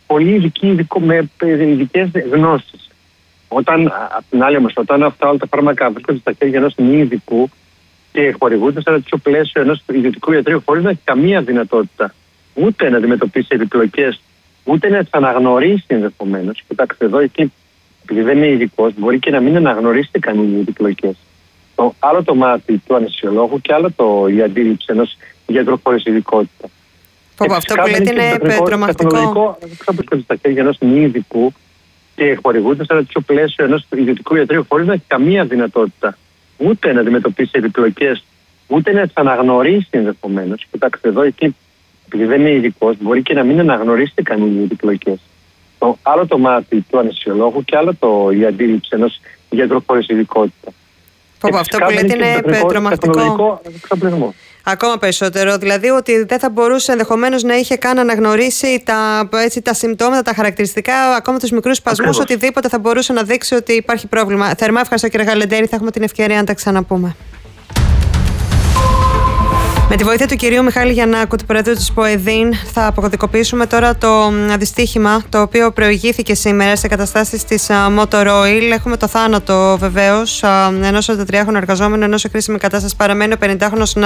πολύ με ειδικές γνώσεις. Απ' την άλλη όμως, όταν αυτά όλα τα φάρμακα βρίσκονται στα χέρια ενός μη ειδικού και χορηγούνται σε ένα τέτοιο πλαίσιο ενός ιδιωτικού ιατρείου, χωρίς να έχει καμία δυνατότητα ούτε να αντιμετωπίσει επιπλοκές, ούτε να τις αναγνωρίσει ενδεχομένως. Κοιτάξτε, εδώ εκεί, επειδή δεν είναι ειδικός, μπορεί και να μην αναγνωρίσει κανείς οι επιπλοκές. Άλλο το μάτι του αναισθησιολόγου και άλλο η αντίληψη ενός γιατρού χωρίς ειδικότητα. Αυτό που λέτε είναι τρομακτικό. Δεν βρίσκονται στα χέρια ενός μη ειδικού και χορηγούνται σε ένα τέτοιο πλαίσιο ενός ιδιωτικού ιατρείου, χωρίς να έχει καμία δυνατότητα ούτε να αντιμετωπίσει επιπλοκές, ούτε να τις αναγνωρίσει ενδεχομένως. Κοιτάξτε, εδώ εκεί, επειδή δεν είναι ειδικός, μπορεί και να μην αναγνωρίσει κανείς οι επιπλοκές. Άλλο το μάτι του αναισθησιολόγου και άλλο η αντίληψη ενός γιατρού χωρίς ειδικότητα. Αυτό που λέτε είναι τρομακτικό. Ακόμα περισσότερο, δηλαδή ότι δεν θα μπορούσε ενδεχομένως να είχε καν αναγνωρίσει τα συμπτώματα, τα χαρακτηριστικά, ακόμα τους μικρούς σπασμούς, οτιδήποτε θα μπορούσε να δείξει ότι υπάρχει πρόβλημα. Θερμά ευχαριστώ, κύριε Γαλεντέρη, θα έχουμε την ευκαιρία να τα ξαναπούμε. Με τη βοήθεια του κυρίου Μιχάλη Γιαννάκου, του Προέδρου της ΠΟΕΔΗΝ, θα αποκωδικοποιήσουμε τώρα το δυστύχημα το οποίο προηγήθηκε σήμερα σε καταστάσεις της Motor Oil. Έχουμε το θάνατο βεβαίως ενός 43χρονου εργαζόμενου, ενώ σε κρίσιμη κατάσταση παραμένει ο 50χρονος